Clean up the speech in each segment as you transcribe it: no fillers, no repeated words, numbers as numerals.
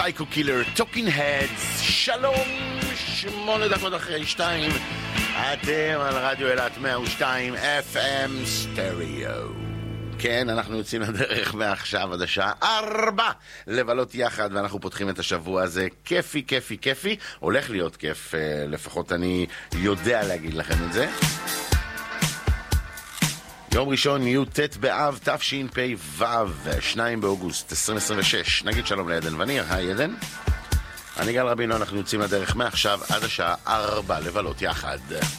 סייקו קילר, טוקינג הדס, שלום, 8 דקות אחרי 2, אתם על רדיו אילת 102 FM סטריאו. כן, אנחנו יוצאים לדרך מעכשיו עד השעה 4 לבלות יחד, ואנחנו פותחים את השבוע הזה כיפי, כיפי, כיפי. הולך להיות כיף, לפחות אני יודע להגיד לכם את זה. יום ראשון, י"ט באב, תשפ"ו, 2 באוגוסט 2026. נגיד שלום לעדן וניר. היי עדן. אני גל רבינו, אנחנו יוצאים לדרך מעכשיו עד השעה 4 לבלות יחד.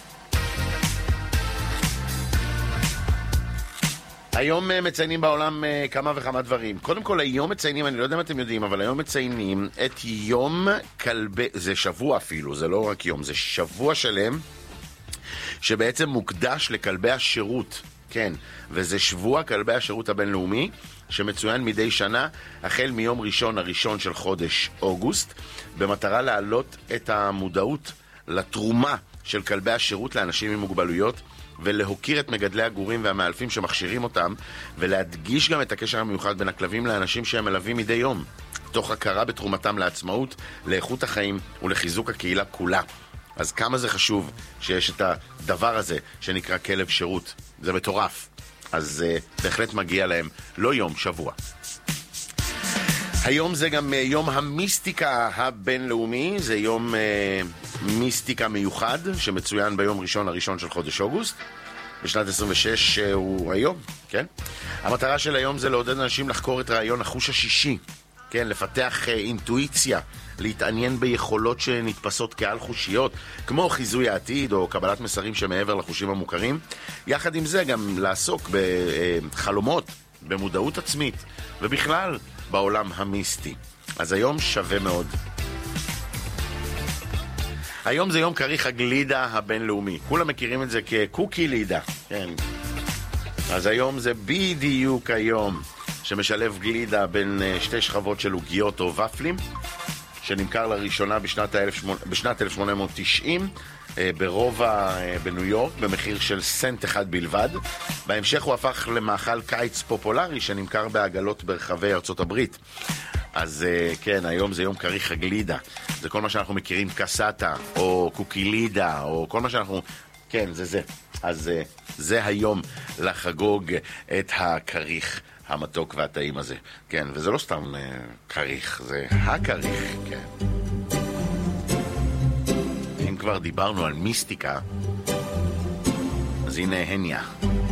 היום מציינים בעולם כמה וכמה דברים. קודם כל, היום מציינים, אני לא יודע אם אתם יודעים, אבל היום מציינים את יום כלבי, זה שבוע אפילו, זה לא רק יום, זה שבוע שלם, שבעצם מוקדש לכלבי השירות. כן, וזה שבוע כלבי השירות הבינלאומי, שמצוין מדי שנה, החל מיום הראשון של חודש אוגוסט, במטרה להעלות את המודעות לתרומה של כלבי השירות לאנשים עם מוגבלויות, ולהוקיר את מגדלי הגורים והמאלפים שמכשירים אותם, ולהדגיש גם את הקשר המיוחד בין הכלבים לאנשים שהם מלווים מדי יום, תוך הכרה בתרומתם לעצמאות, לאיכות החיים ולחיזוק הקהילה כולה. אז כמה זה חשוב שיש את הדבר הזה שנקרא כלב שירות. זה מטורף. אז בהחלט מגיע להם לא יום, שבוע. היום זה גם יום המיסטיקה הבינלאומי. זה יום מיסטיקה מיוחד שמצוין ביום הראשון של חודש אוגוסט. בשנת 26 הוא היום, כן? המטרה של היום זה לעודד אנשים לחקור את רעיון החוש השישי. כן, לפתח אינטואיציה, להתעניין ביכולות שנתפסות כעל חושיות, כמו חיזוי העתיד או קבלת מסרים שמעבר לחושים המוכרים. יחד עם זה גם לעסוק בחלומות, במודעות עצמית, ובכלל בעולם המיסטי. אז היום שווה מאוד. היום זה יום כריך הגלידה הבינלאומי. כולם מכירים את זה כקוקי לידה. כן. אז היום זה בדיוק היום שמשלב גלידה בין שתי שכבות של עוגיות או ופלים, שנמכר לראשונה בשנת 1890 ברובע בניו יורק במחיר של סנט אחד בלבד. בהמשך הוא הפך למאכל קיץ פופולרי שנמכר בעגלות ברחבי ארצות הברית. אז כן, היום זה יום כריך הגלידה. זה כל מה שאנחנו מכירים קסטה או קוקילידה או כל מה שאנחנו... כן, זה. אז זה היום לחגוג את הכריך המתוק והטעים הזה. כן, וזה לא סתם כריך, זה הכריך, כן. אם כבר דיברנו על מיסטיקה, אז הנה הניה.